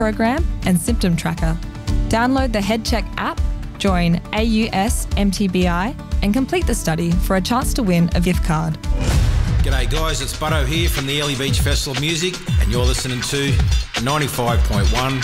program and symptom tracker. Download the HeadCheck app, join AUS MTBI and complete the study for a chance to win a VIF card. G'day guys, it's Butto here from the Early Beach Festival of Music and you're listening to 95.1